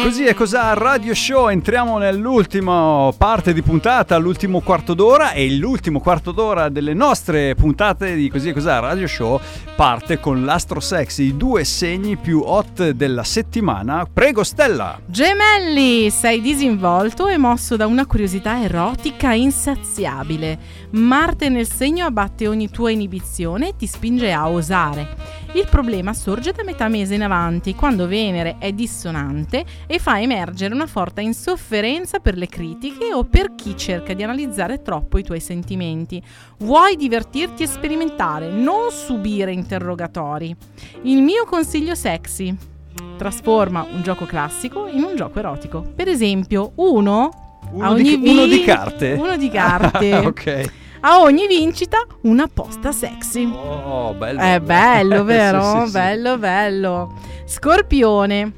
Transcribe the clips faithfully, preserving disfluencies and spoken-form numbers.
Così è cos'ha Radio Show, entriamo nell'ultima parte di puntata, l'ultimo quarto d'ora, e l'ultimo quarto d'ora delle nostre puntate di Così è cos'ha Radio Show parte con l'Astro Sexy, i due segni più hot della settimana. Prego Stella. Gemelli, sei disinvolto e mosso da una curiosità erotica insaziabile. Marte nel segno abbatte ogni tua inibizione e ti spinge a osare. Il problema sorge da metà mese in avanti, quando Venere è dissonante e fa emergere una forte insofferenza per le critiche o per chi cerca di analizzare troppo i tuoi sentimenti. Vuoi divertirti e sperimentare, non subire interrogatori. Il mio consiglio sexy: trasforma un gioco classico in un gioco erotico. Per esempio, uno, uno, a ogni di, uno vi- di carte? Uno di carte. Ok. A ogni vincita una posta sexy. Oh, bello. È bello, vero? Sì, sì, bello, sì. bello. Scorpione.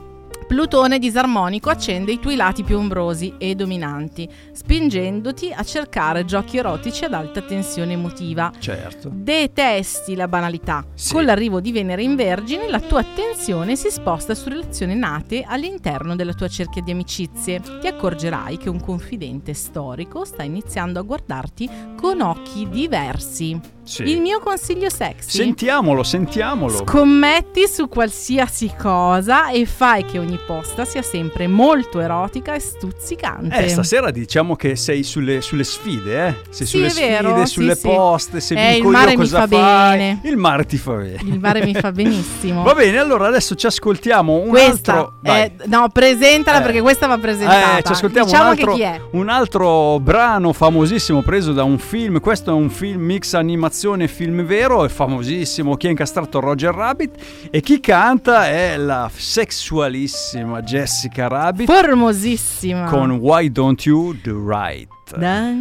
Plutone disarmonico accende i tuoi lati più ombrosi e dominanti, spingendoti a cercare giochi erotici ad alta tensione emotiva. Certo. Detesti la banalità. Sì. Con l'arrivo di Venere in Vergine, la tua attenzione si sposta su relazioni nate all'interno della tua cerchia di amicizie. Ti accorgerai che un confidente storico sta iniziando a guardarti con occhi diversi. Sì. Il mio consiglio sexy: Sentiamolo, sentiamolo. scommetti su qualsiasi cosa e fai che ogni posta sia sempre molto erotica e stuzzicante. Eh, stasera diciamo che sei sulle, sulle sfide, eh? Sei Sì, sulle è sfide, vero, sulle sì, sì. poste, se Eh, vinco il mare io mi cosa fa fai? bene. Il mare ti fa bene. Il mare mi fa benissimo. Va bene, allora adesso ci ascoltiamo un Questa altro... Vai. è, no, presentala Eh. perché questa va presentata. Eh, ci ascoltiamo diciamo un altro, che chi è. un altro brano famosissimo preso da un film. Questo è un film mix animazione e film vero, è famosissimo. Chi ha incastrato Roger Rabbit e chi canta è la sessualissima Jessica Rabbit Formosissima. con Why Don't You Do Right. Da-